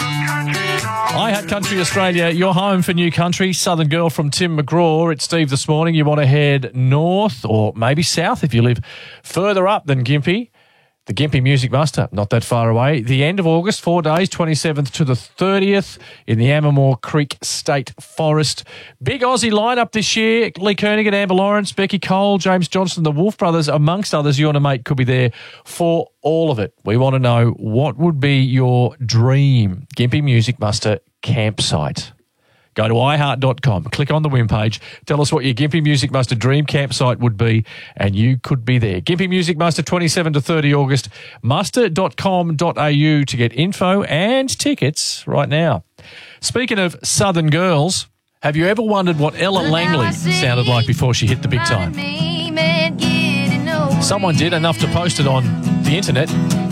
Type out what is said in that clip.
iHeart Country Australia, your home for new country. Southern Girl from Tim McGraw. It's Steve this morning. You want to head north or maybe south if you live further up than Gympie. The Gympie Music Muster, not that far away. The end of August, 4 days, 27th to the 30th in the Ammermoor Creek State Forest. Big Aussie lineup this year. Lee Kernaghan, Amber Lawrence, Becky Cole, James Johnson, the Wolf Brothers, amongst others. You and a mate could be there for all of it. We want to know what would be your dream Gympie Music Muster campsite. Go to iHeart.com, click on the win page, tell us what your Gympie Music Muster dream campsite would be, and you could be there. Gympie Music Muster, 27 to 30 August, muster.com.au to get info and tickets right now. Speaking of Southern girls, have you ever wondered what Ella Langley sounded like before she hit the big time? Someone did, enough to post it on the internet.